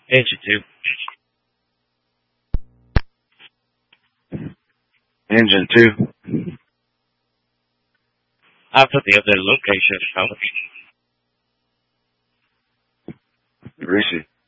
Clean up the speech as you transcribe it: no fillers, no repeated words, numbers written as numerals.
Engine 2. Engine 2. I put the other location. Reese.